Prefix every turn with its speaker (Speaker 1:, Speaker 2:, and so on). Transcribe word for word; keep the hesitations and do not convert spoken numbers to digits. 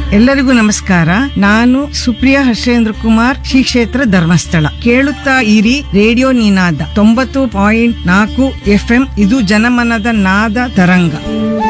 Speaker 1: ಎಲ್ಲರಿಗೂ ನಮಸ್ಕಾರ. ನಾನು ಸುಪ್ರಿಯಾ ಹರ್ಷೇಂದ್ರ ಕುಮಾರ್, ಶ್ರೀ ಕ್ಷೇತ್ರ ಧರ್ಮಸ್ಥಳ. ಕೇಳುತ್ತಾ ಇರಿ ರೇಡಿಯೋ ನಿನಾದ ತೊಂಬತ್ತು ಪಾಯಿಂಟ್ ನಾಲ್ಕು ಎಫ್ ಎಂ. ಇದು ಜನಮನದ ನಾದ ತರಂಗ.